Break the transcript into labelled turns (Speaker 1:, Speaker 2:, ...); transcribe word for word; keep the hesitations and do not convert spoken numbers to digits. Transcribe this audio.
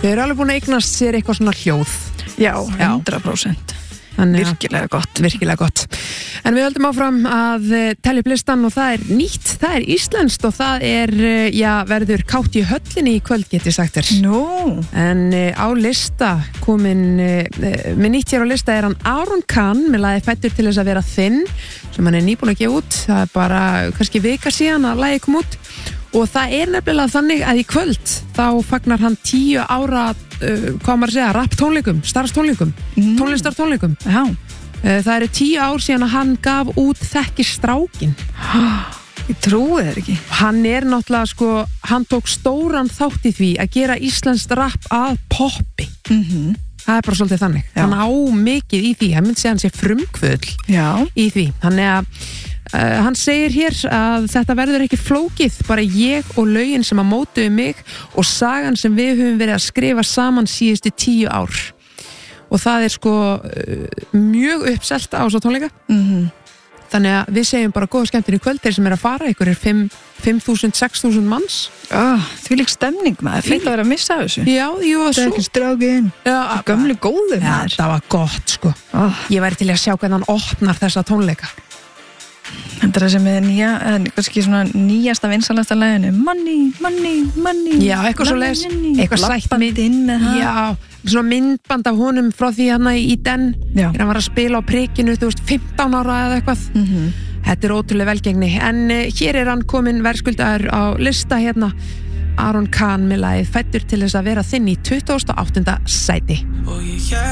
Speaker 1: Þau eru alveg búin að eignast sér eitthvað svona hljóð.
Speaker 2: Já, hundrað prósent.
Speaker 1: Þannig,
Speaker 2: virkilega gott,
Speaker 1: virkilega gott. En við höldum áfram að telja upp listan og það er nýtt, það er íslenskt og það er, já, verður kátt í höllinni í kvöld, get ég sagt þér.
Speaker 2: Nú.
Speaker 1: En uh, á lista komin, uh, með nýtt hér á lista er hann Aron Kahn með lagið Fæddur til þess að vera þinn, sem hann er nýbúin að gefa út. Það er bara kannski vika síðan að lagið kom út og það er nefnilega þannig að í kvöld þá fagnar hann tíu ára uh, hvað maður að segja, rap tónleikum, starfstónleikum, mm. tónlistartónleikum.
Speaker 2: Já.
Speaker 1: Uh, það eru tíu ár síðan að hann gaf út Þekki strákin.
Speaker 2: Ég trúi þér ekki.
Speaker 1: Hann er náttúrulega sko, hann tók stóran þátt í því að gera íslenskt rap að poppi.
Speaker 2: Mhm.
Speaker 1: Það er bara svolítið þannig.
Speaker 2: Já.
Speaker 1: Hann á mikið í því, hann myndi segja hann sé frumkvöðl
Speaker 2: Já.
Speaker 1: í því. Þannig að uh, hann segir hér að þetta verður ekki flókið, bara ég og lögin sem að mótuðu mig og sagan sem við höfum verið að skrifa saman síðustu tíu ár. Og það er sko uh, mjög uppselt á svo tónleika.
Speaker 2: Mhm.
Speaker 1: Þannig að við segjum bara góða skemmtinn í kvöld, þeir sem er að fara, ykkur er fimm þúsund, sex þúsund manns.
Speaker 2: Oh, því lík stemning maður, fint að vera að missa þessu.
Speaker 1: Já, jú, og svo.
Speaker 2: Þekki strákin.
Speaker 1: Já,
Speaker 2: gömlu góðu
Speaker 1: Já,
Speaker 2: maður.
Speaker 1: það var gott, sko.
Speaker 2: Oh.
Speaker 1: Ég væri til að sjá hvernig hann opnar þessa tónleika.
Speaker 2: Þetta er það sem er nýja, kannski svona nýjasta vinsalasta laginu. Money, money, money.
Speaker 1: Já, eitthvað svo les, eitthvað sætt
Speaker 2: Lappandi inn með það.
Speaker 1: Já, svona myndband af honum frá því hann í den,
Speaker 2: Já.
Speaker 1: þegar hann var að spila á prikinu, þú veist, fimmtán ára eða eitthvað.
Speaker 2: Mhm.
Speaker 1: Þetta er ótrúlega velgengni, en uh, hér er hann komin verðskuldaður á lista hérna, Aron Kahn með lagið Fæddur til þess að vera þinn í tuttugasta og áttunda sæti.